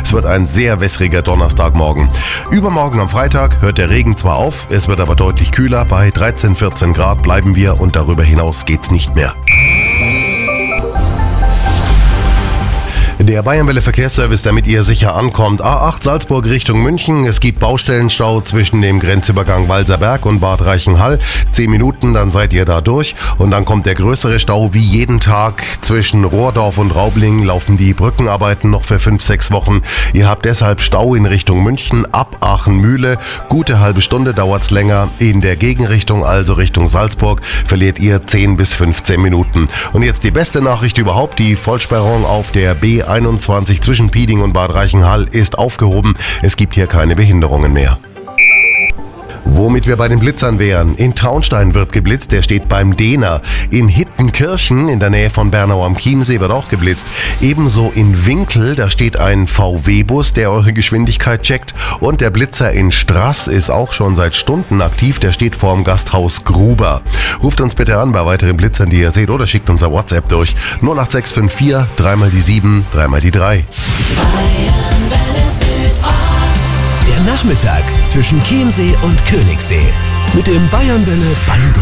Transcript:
Es wird ein sehr wässriger Donnerstagmorgen. Übermorgen am Freitag hört der Regen zwar auf, es wird aber deutlich kühler. Bei 13, 14 Grad bleiben wir und darüber hinaus geht's nicht mehr. Der Bayernwelle Verkehrsservice, damit ihr sicher ankommt. A8 Salzburg Richtung München. Es gibt Baustellenstau zwischen dem Grenzübergang Walserberg und Bad Reichenhall. 10 Minuten, dann seid ihr da durch. Und dann kommt der größere Stau wie jeden Tag. Zwischen Rohrdorf und Raubling laufen die Brückenarbeiten noch für 5-6 Wochen. Ihr habt deshalb Stau in Richtung München ab Aachen-Mühle. Gute halbe Stunde dauert's länger. In der Gegenrichtung, also Richtung Salzburg, verliert ihr 10 bis 15 Minuten. Und jetzt die beste Nachricht überhaupt. Die Vollsperrung auf der B21 zwischen Pieding und Bad Reichenhall ist aufgehoben. Es gibt hier keine Behinderungen mehr. Womit wir bei den Blitzern wären. In Traunstein wird geblitzt, der steht beim Dehner. In Hittenkirchen in der Nähe von Bernau am Chiemsee wird auch geblitzt. Ebenso in Winkel, da steht ein VW-Bus, der eure Geschwindigkeit checkt. Und der Blitzer in Straß ist auch schon seit Stunden aktiv, der steht vorm Gasthaus Gruber. Ruft uns bitte an bei weiteren Blitzern, die ihr seht, oder schickt unser WhatsApp durch 08654 3 die 7 3 die 3. Der Nachmittag zwischen Chiemsee und Königssee mit dem Bayernwelle Band.